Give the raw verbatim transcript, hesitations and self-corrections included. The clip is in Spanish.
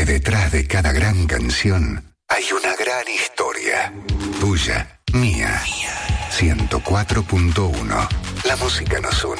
detrás de cada gran canción hay una gran historia. Tuya, mía. ciento cuatro punto uno. La música nos une.